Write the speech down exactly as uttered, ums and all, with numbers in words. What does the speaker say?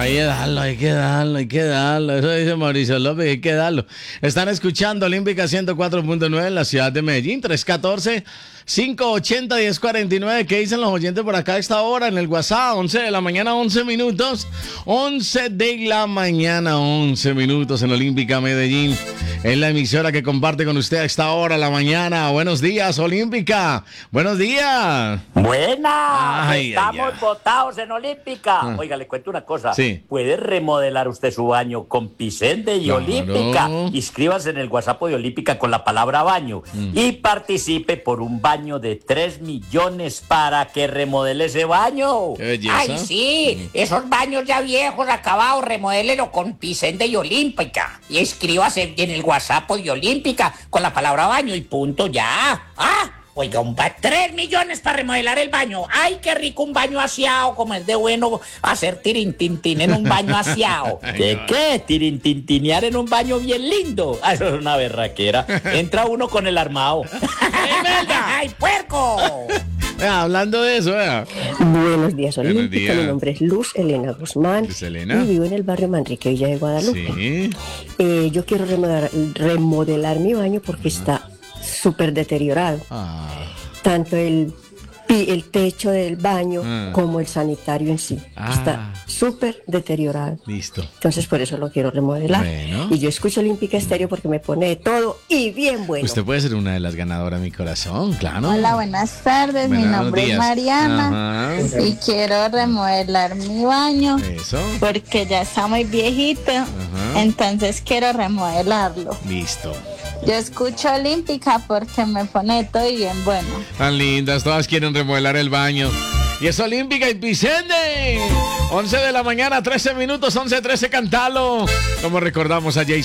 hay que darlo, hay que darlo, hay que darlo. Eso dice Mauricio López, hay que darlo. Están escuchando Olímpica ciento cuatro punto nueve en la ciudad de Medellín, tres uno cuatro, cinco ocho cero, uno cero cuatro nueve. ¿Qué dicen los oyentes por acá a esta hora en el WhatsApp? once de la mañana, once minutos. once de la mañana, once minutos en Olímpica Medellín. Es la emisora que comparte con usted a esta hora, la mañana. Buenos días, Olímpica. Buenos días. Buena. Ay, Estamos ay, ay. votados en Olímpica. Ah. Oiga, le cuento una cosa. Sí. Puede remodelar usted su baño con Pisende y Claro. Olímpica. Inscríbase en el WhatsApp de Olímpica con la palabra baño Mm. y participe por un baño de tres millones para que remodele ese baño. Qué belleza. Ay, sí, esos baños ya viejos, acabados, remodélelo con Pisende y Olímpica. Y escríbase en el WhatsApp de Olímpica con la palabra baño y punto, ya. Ah, oiga, un ba- tres millones para remodelar el baño. Ay, qué rico un baño aseado, como es de bueno hacer tirintintín en un baño aseado. ¿De qué? Tirintintinear en un baño bien lindo. Ah, eso es una berraquera. Entra uno con el armado. ¡Ay, puerco! Vea, hablando de eso, vea. Buenos días, Buenos Olímpica. días. Mi nombre es Luz Elena Guzmán. Luz Elena. Y vivo en el barrio Manrique, Villa de Guadalupe. Sí. Eh, yo quiero remodelar, remodelar mi baño porque está súper deteriorado. Ah, Tanto el, pi- el techo del baño Ah. como el sanitario en sí. Ah. Está súper deteriorado. listo. Entonces por eso lo quiero remodelar. Bueno. Y yo escucho Olímpica Estéreo porque me pone de todo y bien bueno. Usted puede ser una de las ganadoras, mi corazón, claro. Hola, buenas tardes. Mi Buenos nombre días. es Mariana Ajá. y quiero remodelar mi baño Eso. porque ya está muy viejito, entonces quiero remodelarlo. Listo. Yo escucho Olímpica porque me pone todo y bien bueno. Tan lindas, todas quieren remodelar el baño. Y es Olímpica y Pisende. once de la mañana, trece minutos, once trece, cantalo. Como recordamos a Jason.